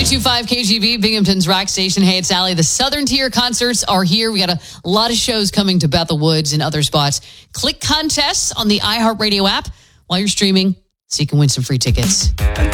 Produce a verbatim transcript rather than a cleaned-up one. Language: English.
two five K G B, Binghamton's rock station. Hey, it's Allie. The Southern Tier concerts are here. We got a lot of shows coming to Bethel Woods and other spots. Click contests on the iHeartRadio app while you're streaming so you can win some free tickets.